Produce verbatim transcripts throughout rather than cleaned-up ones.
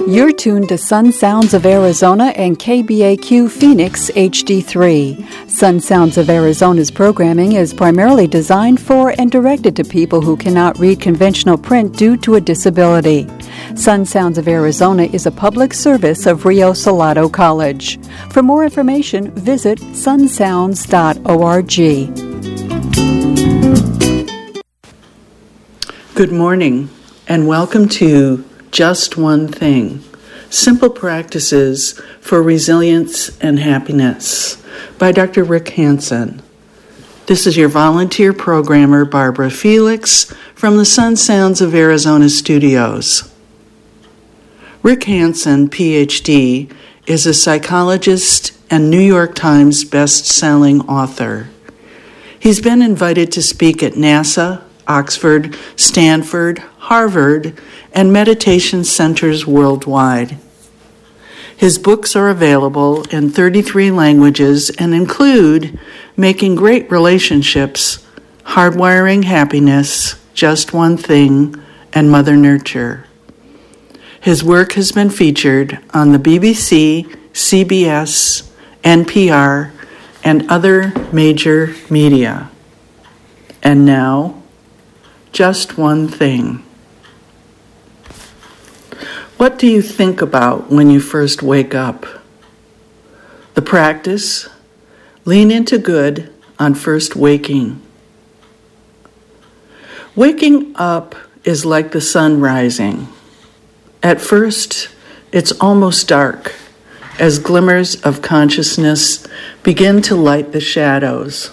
You're tuned to Sun Sounds of Arizona and K B A Q Phoenix H D three. Sun Sounds of Arizona's programming is primarily designed for and directed to people who cannot read conventional print due to a disability. Sun Sounds of Arizona is a public service of Rio Salado College. For more information, visit sun sounds dot org. Good morning, and welcome to Just One Thing, Simple Practices for Resilience and Happiness by Doctor Rick Hansen. This is your volunteer programmer, Barbara Felix, from the Sun Sounds of Arizona studios. Rick Hansen, P H D, is a psychologist and New York Times best-selling author. He's been invited to speak at NASA, Oxford, Stanford, Harvard, and meditation centers worldwide. His books are available in thirty-three languages and include Making Great Relationships, Hardwiring Happiness, Just One Thing, and Mother Nurture. His work has been featured on the B B C, C B S, N P R, and other major media. And now, Just One Thing. What do you think about when you first wake up? The practice, lean into good on first waking. Waking up is like the sun rising. At first, it's almost dark as glimmers of consciousness begin to light the shadows.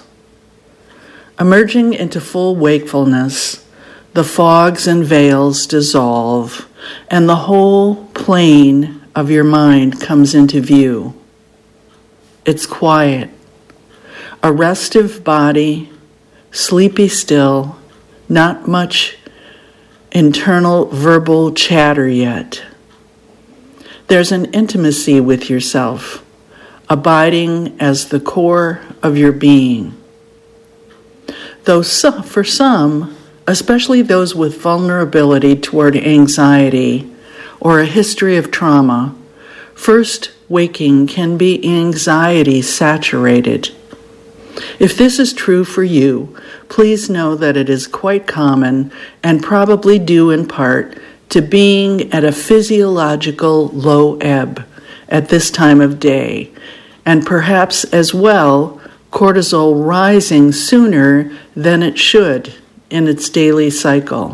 Emerging into full wakefulness, the fogs and veils dissolve, and the whole plane of your mind comes into view. It's quiet, a restive body, sleepy still, not much internal verbal chatter yet. There's an intimacy with yourself, abiding as the core of your being. Though so, for some, especially those with vulnerability toward anxiety or a history of trauma, first waking can be anxiety saturated. If this is true for you, please know that it is quite common and probably due in part to being at a physiological low ebb at this time of day, and perhaps as well cortisol rising sooner than it should in its daily cycle.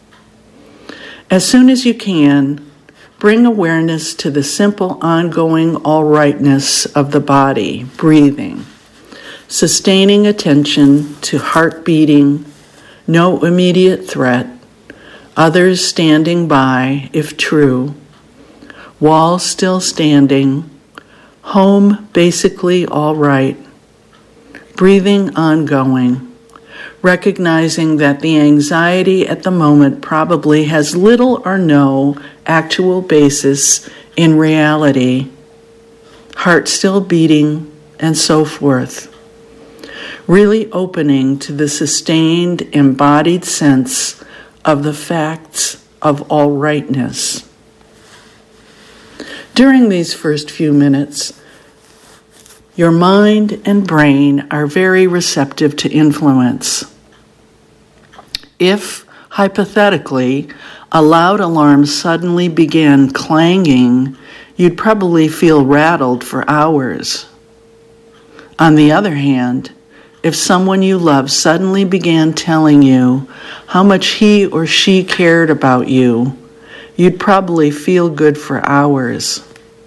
As soon as you can, bring awareness to the simple ongoing all-rightness of the body, breathing, sustaining attention to heart beating, no immediate threat, others standing by if true, wall still standing, home basically all right, breathing ongoing, recognizing that the anxiety at the moment probably has little or no actual basis in reality, heart still beating, and so forth. Really opening to the sustained, embodied sense of the facts of all rightness. During these first few minutes, your mind and brain are very receptive to influence. If, hypothetically, a loud alarm suddenly began clanging, you'd probably feel rattled for hours. On the other hand, if someone you love suddenly began telling you how much he or she cared about you, you'd probably feel good for hours.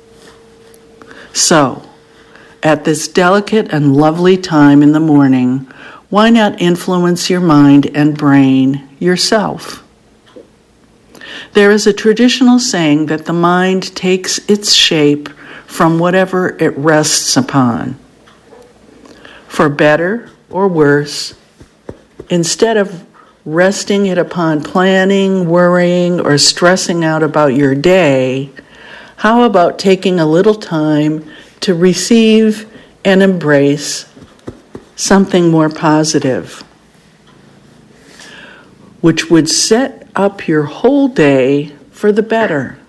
So, at this delicate and lovely time in the morning, why not influence your mind and brain yourself? There is a traditional saying that the mind takes its shape from whatever it rests upon. For better or worse, instead of resting it upon planning, worrying, or stressing out about your day, how about taking a little time to receive and embrace something more positive, which would set up your whole day for the better?